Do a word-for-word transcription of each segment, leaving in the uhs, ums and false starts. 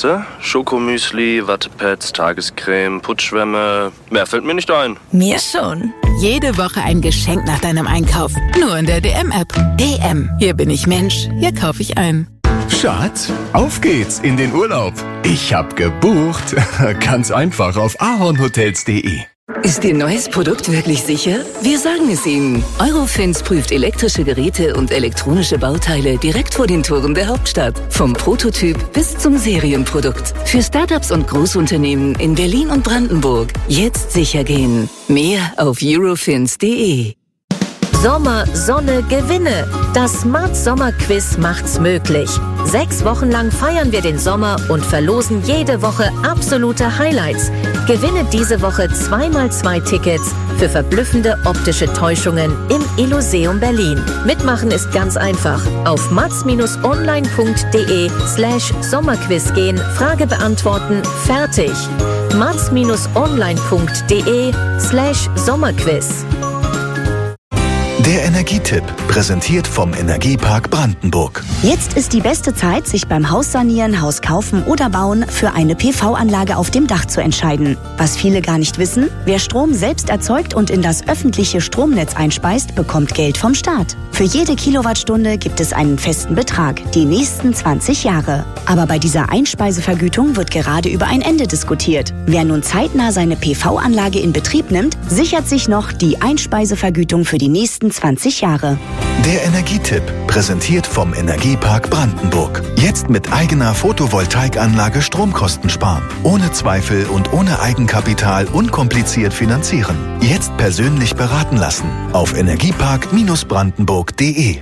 weißt du? Schokomüsli, Wattepads, Tagescreme, Putzschwämme. Mehr fällt mir nicht ein. Mir schon. Jede Woche ein Geschenk nach deinem Einkauf. Nur in der D M-App. D M. Hier bin ich Mensch. Hier kaufe ich ein. Schatz, auf geht's in den Urlaub. Ich hab gebucht. Ganz einfach auf ahornhotels punkt de. Ist Ihr neues Produkt wirklich sicher? Wir sagen es Ihnen. Eurofins prüft elektrische Geräte und elektronische Bauteile direkt vor den Toren der Hauptstadt. Vom Prototyp bis zum Serienprodukt. Für Startups und Großunternehmen in Berlin und Brandenburg. Jetzt sicher gehen. Mehr auf eurofins punkt de. Sommer, Sonne, Gewinne. Das Mats Sommerquiz macht's möglich. Sechs Wochen lang feiern wir den Sommer und verlosen jede Woche absolute Highlights. Gewinne diese Woche zwei mal zwei Tickets für verblüffende optische Täuschungen im Illuseum Berlin. Mitmachen ist ganz einfach. Auf mats-online.de slash Sommerquiz gehen, Frage beantworten, fertig. mats-online.de slash Sommerquiz. Der Energietipp, präsentiert vom Energiepark Brandenburg. Jetzt ist die beste Zeit, sich beim Haussanieren, Haus kaufen oder bauen für eine P V-Anlage auf dem Dach zu entscheiden. Was viele gar nicht wissen, wer Strom selbst erzeugt und in das öffentliche Stromnetz einspeist, bekommt Geld vom Staat. Für jede Kilowattstunde gibt es einen festen Betrag, die nächsten zwanzig Jahre. Aber bei dieser Einspeisevergütung wird gerade über ein Ende diskutiert. Wer nun zeitnah seine P V-Anlage in Betrieb nimmt, sichert sich noch die Einspeisevergütung für die nächsten zwanzig Jahre. Der Energietipp, präsentiert vom Energiepark Brandenburg. Jetzt mit eigener Photovoltaikanlage Stromkosten sparen. Ohne Zweifel und ohne Eigenkapital unkompliziert finanzieren. Jetzt persönlich beraten lassen. Auf energiepark brandenburg punkt de.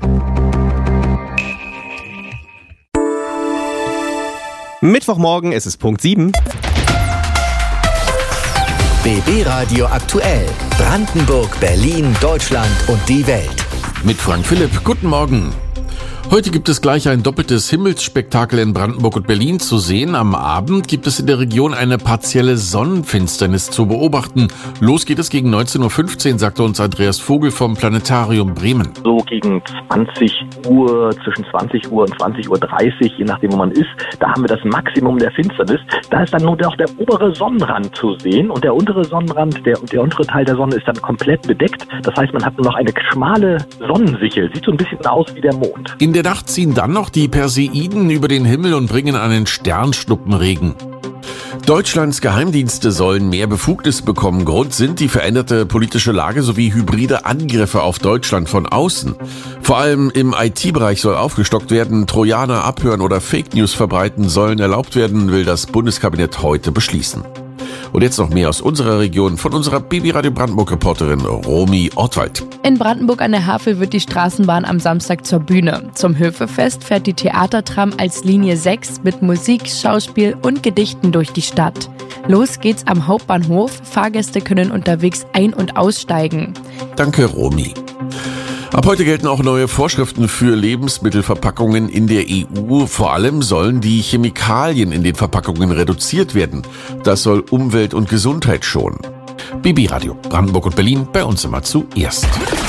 Mittwochmorgen, es ist Punkt sieben. B B Radio aktuell. Brandenburg, Berlin, Deutschland und die Welt. Mit Frank Philipp. Guten Morgen. Heute gibt es gleich ein doppeltes Himmelsspektakel in Brandenburg und Berlin zu sehen. Am Abend gibt es in der Region eine partielle Sonnenfinsternis zu beobachten. Los geht es gegen neunzehn Uhr fünfzehn, sagte uns Andreas Vogel vom Planetarium Bremen. So gegen zwanzig Uhr, zwischen zwanzig Uhr und zwanzig Uhr dreißig, je nachdem wo man ist, da haben wir das Maximum der Finsternis. Da ist dann nur noch der obere Sonnenrand zu sehen und der untere Sonnenrand, der, der untere Teil der Sonne ist dann komplett bedeckt. Das heißt, man hat nur noch eine schmale Sonnensichel. Sieht so ein bisschen aus wie der Mond. In der Nacht ziehen dann noch die Perseiden über den Himmel und bringen einen Sternschnuppenregen. Deutschlands Geheimdienste sollen mehr Befugnis bekommen. Grund sind die veränderte politische Lage sowie hybride Angriffe auf Deutschland von außen. Vor allem im I T-Bereich soll aufgestockt werden. Trojaner abhören oder Fake News verbreiten sollen erlaubt werden, will das Bundeskabinett heute beschließen. Und jetzt noch mehr aus unserer Region von unserer B B Radio Brandenburg-Reporterin Romy Ortwald. In Brandenburg an der Havel wird die Straßenbahn am Samstag zur Bühne. Zum Höfefest fährt die Theatertram als Linie sechs mit Musik, Schauspiel und Gedichten durch die Stadt. Los geht's am Hauptbahnhof. Fahrgäste können unterwegs ein- und aussteigen. Danke, Romy. Ab heute gelten auch neue Vorschriften für Lebensmittelverpackungen in der E U. Vor allem sollen die Chemikalien in den Verpackungen reduziert werden. Das soll Umwelt und Gesundheit schonen. B B Radio Brandenburg und Berlin, bei uns immer zuerst.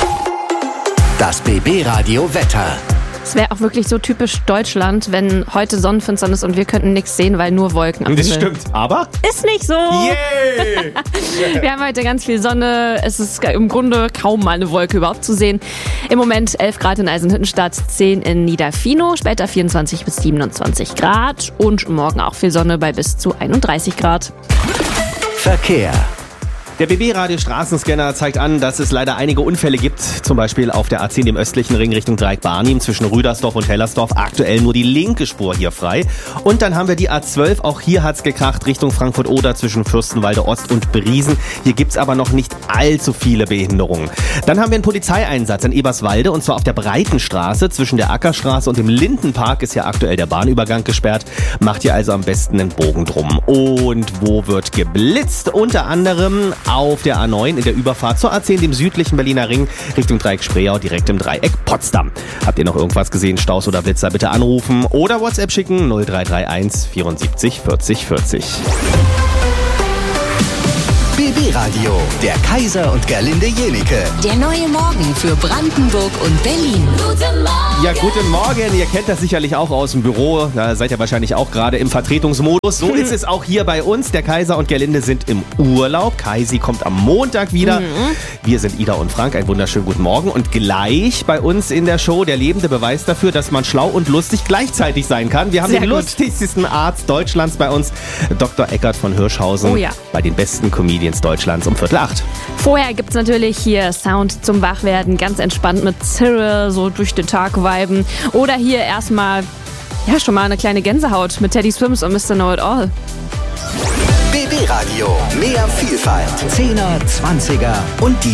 Das B B Radio Wetter. Es wäre auch wirklich so typisch Deutschland, wenn heute Sonnenfinsternis und wir könnten nichts sehen, weil nur Wolken am Himmel. Das stimmt, aber ist nicht so. Yay! Wir haben heute ganz viel Sonne. Es ist im Grunde kaum mal eine Wolke überhaupt zu sehen. Im Moment elf Grad in Eisenhüttenstadt, zehn in Niederfino, später vierundzwanzig bis siebenundzwanzig Grad und morgen auch viel Sonne bei bis zu einunddreißig Grad. Verkehr. Der B B-Radio Straßenscanner zeigt an, dass es leider einige Unfälle gibt. Zum Beispiel auf der A zehn, dem östlichen Ring Richtung Dreieck Barnim zwischen Rüdersdorf und Hellersdorf. Aktuell nur die linke Spur hier frei. Und dann haben wir die A zwölf. Auch hier hat's gekracht Richtung Frankfurt-Oder zwischen Fürstenwalde Ost und Briesen. Hier gibt's aber noch nicht allzu viele Behinderungen. Dann haben wir einen Polizeieinsatz in Eberswalde und zwar auf der Breitenstraße zwischen der Ackerstraße und dem Lindenpark ist ja aktuell der Bahnübergang gesperrt. Macht ihr also am besten einen Bogen drum. Und wo wird geblitzt? Unter anderem auf der A neun in der Überfahrt zur A zehn, dem südlichen Berliner Ring, Richtung Dreieck Spreeau, direkt im Dreieck Potsdam. Habt ihr noch irgendwas gesehen, Staus oder Blitzer, bitte anrufen oder WhatsApp schicken null drei drei eins vierundsiebzig vierzig vierzig. B B-Radio, der Kaiser und Gerlinde Jenike. Der neue Morgen für Brandenburg und Berlin. Guten Morgen. Ja, guten Morgen. Ihr kennt das sicherlich auch aus dem Büro. Da seid ihr wahrscheinlich auch gerade im Vertretungsmodus. So ist es auch hier bei uns. Der Kaiser und Gerlinde sind im Urlaub. Kaisi kommt am Montag wieder. Mhm. Wir sind Ida und Frank. Einen wunderschönen guten Morgen. Und gleich bei uns in der Show der lebende Beweis dafür, dass man schlau und lustig gleichzeitig sein kann. Wir haben Sehr den gut. lustigsten Arzt Deutschlands bei uns, Doktor Eckart von Hirschhausen. Oh ja. Bei den besten Comedians Deutschlands um Viertel acht. Vorher gibt's natürlich hier Sound zum Wachwerden, ganz entspannt mit Cyril, so durch den Tag viben. Oder hier erstmal, ja, schon mal eine kleine Gänsehaut mit Teddy Swims und Mister Know It All. B B-Radio, mehr Vielfalt. Zehner, Zwanziger und die